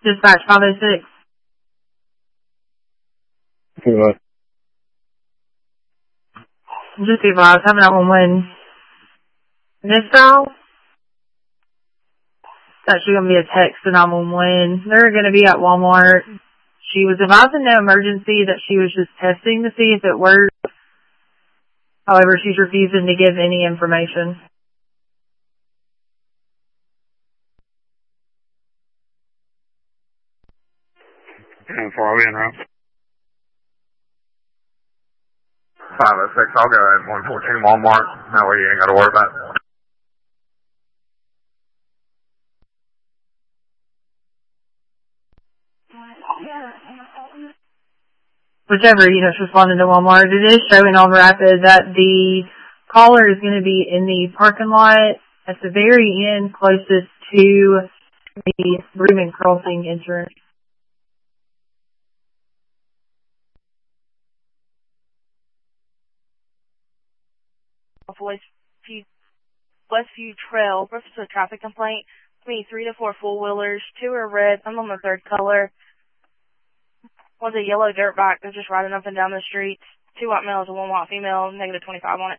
Dispatch 506. Good. Just be advised, having that one missile. It's actually going to be a text to 911. They're going to be at Walmart. She was advising no emergency, that she was just testing to see if it worked. However, she's refusing to give any information. And 4 in, huh? 506, I'll go at 114 Walmart. That way you ain't got to worry about it. Whichever unit's responding to Walmart, it is showing on Rapid that the caller is going to be in the parking lot at the very end closest to the Bremen Crossing entrance. Westview Trail, reference to a traffic complaint. 3 to 4 four-wheelers, 2 are red, I'm on the third color. One's a yellow dirt bike that's just riding up and down the streets. 2 white males and 1 white female, negative 25 on it.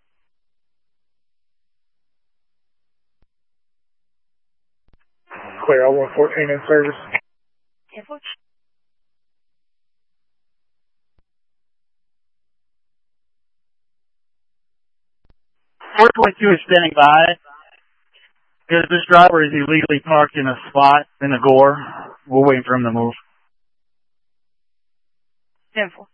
Clear, 114 in service. Yeah, folks. 422 is standing by. Because this driver is illegally parked in a spot in a gore. We're waiting for him to move. 10-4.